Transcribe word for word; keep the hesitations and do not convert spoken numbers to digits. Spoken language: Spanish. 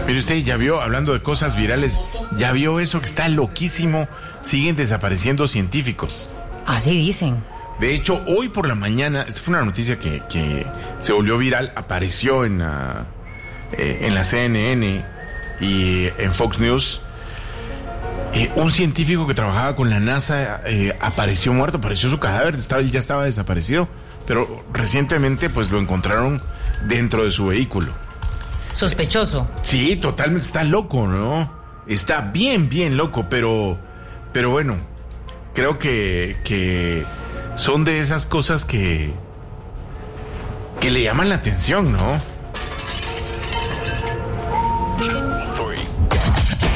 Pero usted ya vio, hablando de cosas virales, ya vio eso que está loquísimo. Siguen desapareciendo científicos. Así dicen. De hecho, hoy por la mañana, esta fue una noticia que, que se volvió viral, apareció en la, eh, en la C N N y en Fox News. Eh, un científico que trabajaba con la NASA eh, apareció muerto, apareció su cadáver, estaba, él ya estaba desaparecido, pero recientemente pues lo encontraron dentro de su vehículo. Sospechoso. Sí, totalmente, está loco, ¿no? Está bien, bien loco, pero, pero bueno, creo que, que son de esas cosas que, que le llaman la atención, ¿no?